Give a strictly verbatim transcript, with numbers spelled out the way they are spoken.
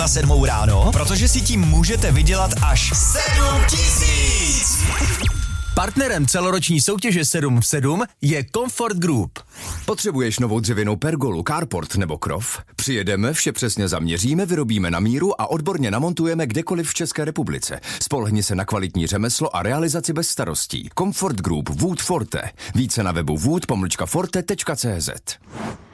na sedmou ráno, protože si tím můžete vydělat až sedm tisíc. Partnerem celoroční soutěže sedm v sedm je Comfort Group. Potřebuješ novou dřevěnou pergolu, carport nebo krov? Přijedeme, vše přesně zaměříme, vyrobíme na míru a odborně namontujeme kdekoliv v České republice. Spolehni se na kvalitní řemeslo a realizaci bez starostí. Comfort Group Wood Forte. Více na webu wood pomlčka forte tečka cé zet.